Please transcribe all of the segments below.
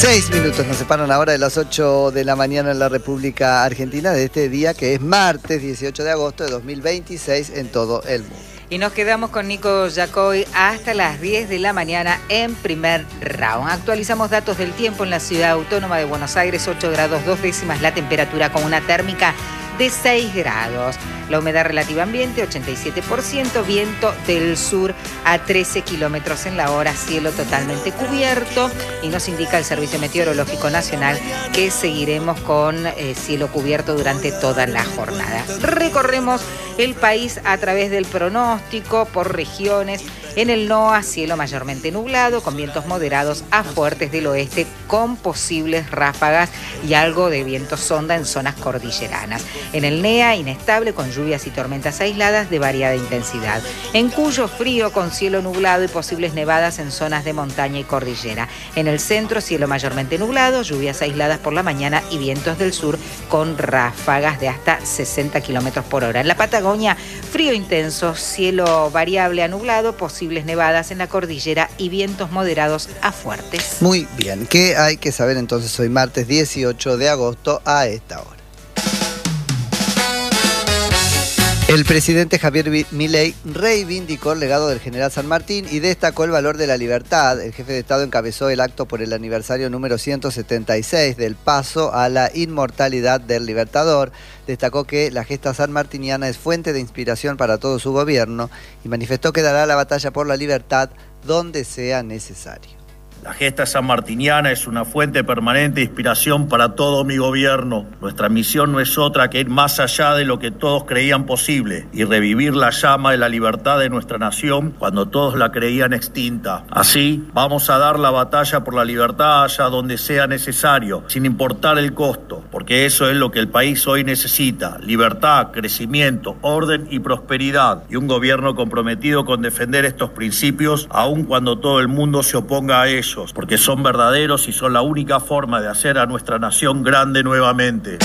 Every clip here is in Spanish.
6 minutos nos separan ahora de las 8 de la mañana en la República Argentina de este día que es martes 18 de agosto de 2026 en todo el mundo. Y nos quedamos con Nico Yacoy hasta las 10 de la mañana en primer round. Actualizamos datos del tiempo en la ciudad autónoma de Buenos Aires, 8 grados 2 décimas la temperatura con una térmica de 6 grados. La humedad relativa ambiente, 87%, viento del sur a 13 kilómetros en la hora, cielo totalmente cubierto. Y nos indica el Servicio Meteorológico Nacional que seguiremos con cielo cubierto durante toda la jornada. Recorremos el país a través del pronóstico por regiones. En el NOA, cielo mayormente nublado, con vientos moderados a fuertes del oeste, con posibles ráfagas y algo de viento sonda en zonas cordilleranas. En el NEA, inestable, con lluvias y tormentas aisladas de variada intensidad. En Cuyo, frío, con cielo nublado y posibles nevadas en zonas de montaña y cordillera. En el centro, cielo mayormente nublado, lluvias aisladas por la mañana y vientos del sur con ráfagas de hasta 60 kilómetros por hora. En la Patagonia, frío intenso, cielo variable a nublado, posibles nevadas en la cordillera y vientos moderados a fuertes. Muy bien, ¿qué hay que saber entonces hoy martes 18 de agosto a esta hora? El presidente Javier Milei reivindicó el legado del general San Martín y destacó el valor de la libertad. El jefe de Estado encabezó el acto por el aniversario número 176 del paso a la inmortalidad del Libertador. Destacó que la gesta sanmartiniana es fuente de inspiración para todo su gobierno y manifestó que dará la batalla por la libertad donde sea necesario. La gesta sanmartiniana es una fuente permanente de inspiración para todo mi gobierno. Nuestra misión no es otra que ir más allá de lo que todos creían posible y revivir la llama de la libertad de nuestra nación cuando todos la creían extinta. Así, vamos a dar la batalla por la libertad allá donde sea necesario, sin importar el costo, porque eso es lo que el país hoy necesita: libertad, crecimiento, orden y prosperidad, y un gobierno comprometido con defender estos principios, aun cuando todo el mundo se oponga a ellos, porque son verdaderos y son la única forma de hacer a nuestra nación grande nuevamente.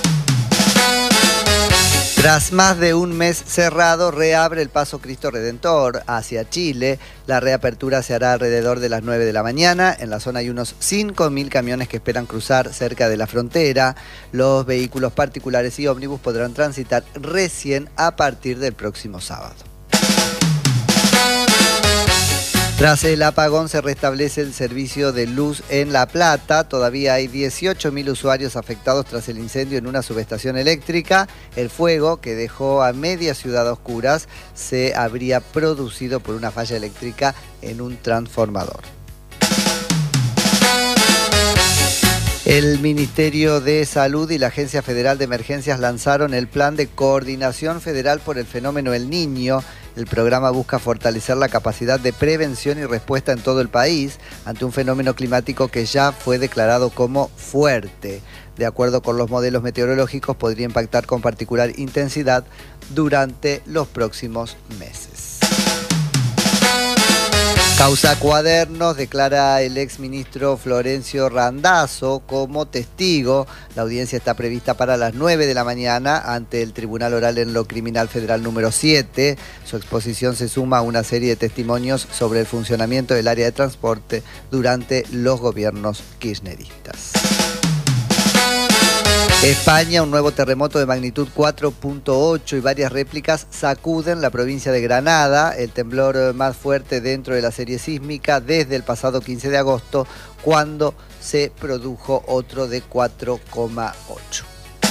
Tras más de un mes cerrado, reabre el Paso Cristo Redentor hacia Chile. La reapertura se hará alrededor de las 9 de la mañana. En la zona hay unos 5.000 camiones que esperan cruzar cerca de la frontera. Los vehículos particulares y ómnibus podrán transitar recién a partir del próximo sábado. Tras el apagón se restablece el servicio de luz en La Plata. Todavía hay 18.000 usuarios afectados tras el incendio en una subestación eléctrica. El fuego, que dejó a media ciudad a oscuras, se habría producido por una falla eléctrica en un transformador. El Ministerio de Salud y la Agencia Federal de Emergencias lanzaron el Plan de Coordinación Federal por el Fenómeno El Niño. El programa busca fortalecer la capacidad de prevención y respuesta en todo el país ante un fenómeno climático que ya fue declarado como fuerte. De acuerdo con los modelos meteorológicos, podría impactar con particular intensidad durante los próximos meses. Causa Cuadernos, declara el exministro Florencio Randazzo como testigo. La audiencia está prevista para las 9 de la mañana ante el Tribunal Oral en lo Criminal Federal número 7. Su exposición se suma a una serie de testimonios sobre el funcionamiento del área de transporte durante los gobiernos kirchneristas. España, un nuevo terremoto de magnitud 4.8 y varias réplicas sacuden la provincia de Granada, el temblor más fuerte dentro de la serie sísmica desde el pasado 15 de agosto, cuando se produjo otro de 4,8.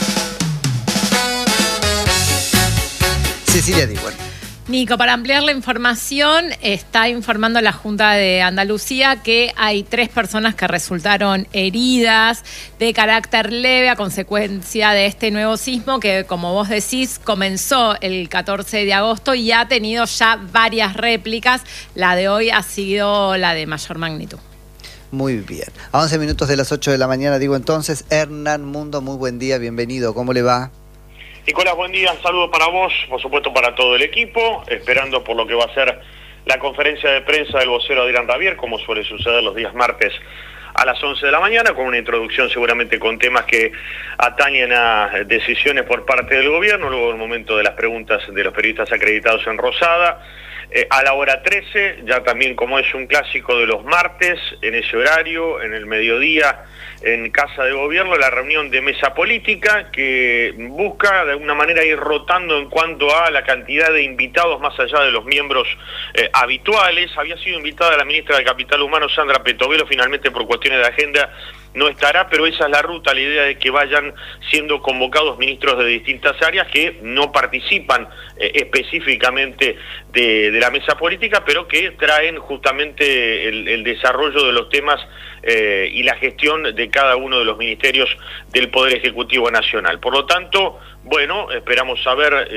Cecilia Diwan. Nico, para ampliar la información, está informando la Junta de Andalucía que hay 3 personas que resultaron heridas de carácter leve a consecuencia de este nuevo sismo que, como vos decís, comenzó el 14 de agosto y ha tenido ya varias réplicas. La de hoy ha sido la de mayor magnitud. Muy bien. A 11 minutos de las 8 de la mañana, digo entonces, Hernán Mundo, muy buen día, bienvenido. ¿Cómo le va? Nicolás, buen día, un saludo para vos, por supuesto para todo el equipo, esperando por lo que va a ser la conferencia de prensa del vocero Adrián Rabier, como suele suceder los días martes a las 11 de la mañana, con una introducción seguramente con temas que atañen a decisiones por parte del gobierno, luego en el momento de las preguntas de los periodistas acreditados en Rosada, a la hora 13, ya también como es un clásico de los martes, en ese horario, en el mediodía, en Casa de Gobierno, la reunión de mesa política que busca de alguna manera ir rotando en cuanto a la cantidad de invitados más allá de los miembros habituales. Había sido invitada la ministra de Capital Humano, Sandra Petovelo, finalmente por cuestiones de agenda no estará, pero esa es la ruta, la idea de que vayan siendo convocados ministros de distintas áreas que no participan específicamente de la mesa política, pero que traen justamente el desarrollo de los temas y la gestión de cada uno de los ministerios del Poder Ejecutivo Nacional. Por lo tanto, bueno, esperamos saber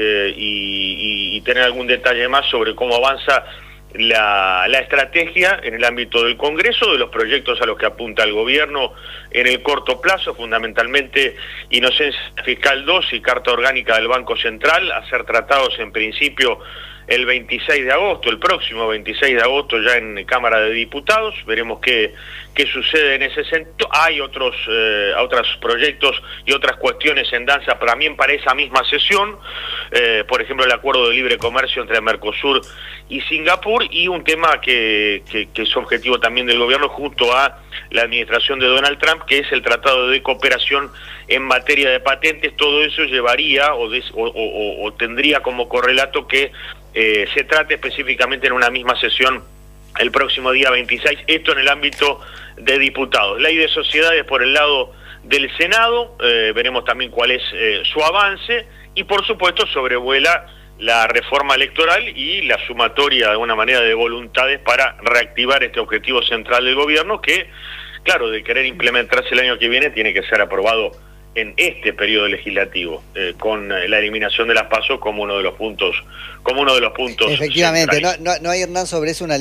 y tener algún detalle más sobre cómo avanza la estrategia en el ámbito del Congreso, de los proyectos a los que apunta el gobierno en el corto plazo, fundamentalmente Inocencia Fiscal 2 y Carta Orgánica del Banco Central, a ser tratados en principio el 26 de agosto, el próximo 26 de agosto ya en Cámara de Diputados. Veremos qué sucede en ese sentido. Hay otros proyectos y otras cuestiones en danza también para esa misma sesión, por ejemplo el acuerdo de libre comercio entre Mercosur y Singapur, y un tema que es objetivo también del gobierno junto a la administración de Donald Trump, que es el Tratado de Cooperación en materia de patentes. Todo eso llevaría o tendría como correlato que se trate específicamente en una misma sesión el próximo día 26, esto en el ámbito de diputados. Ley de sociedades por el lado del Senado, veremos también cuál es su avance, y por supuesto sobrevuela la reforma electoral y la sumatoria de alguna manera de voluntades para reactivar este objetivo central del gobierno que, claro, de querer implementarse el año que viene, tiene que ser aprobado en este periodo legislativo, con la eliminación de las PASO como uno de los puntos. Efectivamente, no hay, Hernán, sobre eso una